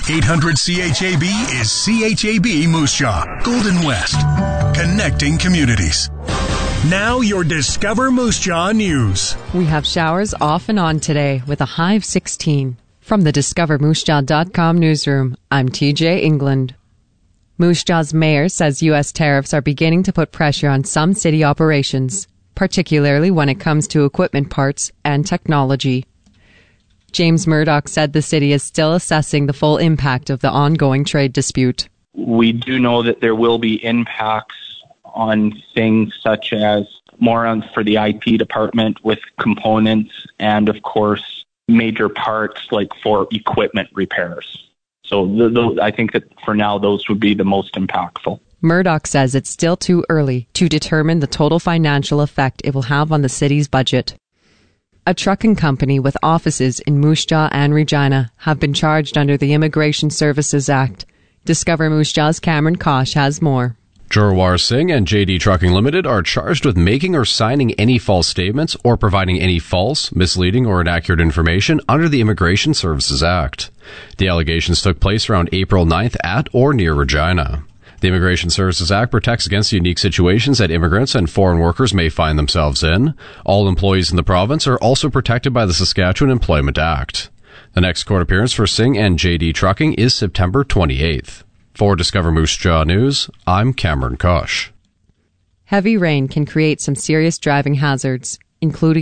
800-CHAB is CHAB Moose Jaw, Golden West, connecting communities. Now your Discover Moose Jaw news. We have showers off and on today with a high of 16. From the DiscoverMooseJaw.com newsroom, I'm TJ England. Moose Jaw's mayor says U.S. tariffs are beginning to put pressure on some city operations, particularly when it comes to equipment parts and technology. James Murdoch said the city is still assessing the full impact of the ongoing trade dispute. We do know that there will be impacts on things such as for the IP department with components and, of course, major parts like for equipment repairs. So I think that for now, those would be the most impactful. Murdoch says it's still too early to determine the total financial effect it will have on the city's budget. A trucking company with offices in Moose Jaw and Regina have been charged under the Immigration Services Act. Discover Moose Jaw's Cameron Kosh has more. Jorwar Singh and JD Trucking Limited are charged with making or signing any false statements or providing any false, misleading, or inaccurate information under the Immigration Services Act. The allegations took place around April 9th at or near Regina. The Immigration Services Act protects against unique situations that immigrants and foreign workers may find themselves in. All employees in the province are also protected by the Saskatchewan Employment Act. The next court appearance for Singh and JD Trucking is September 28th. For Discover Moose Jaw News, I'm Cameron Kosh. Heavy rain can create some serious driving hazards, including